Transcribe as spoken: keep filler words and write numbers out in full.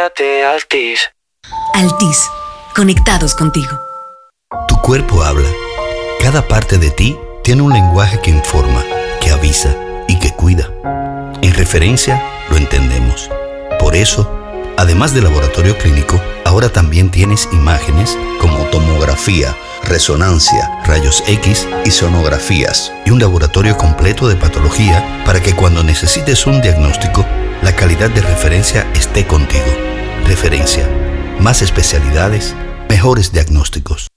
cámbiate a Altis. Altis, conectados contigo. Tu cuerpo habla. Cada parte de ti tiene un lenguaje que informa, que avisa y que cuida. En Referencia lo entendemos. Por eso, además de laboratorio clínico, ahora también tienes imágenes como tomografía, resonancia, rayos X y sonografías, y un laboratorio completo de patología para que cuando necesites un diagnóstico, la calidad de Referencia esté contigo. Referencia. Más especialidades, mejores diagnósticos.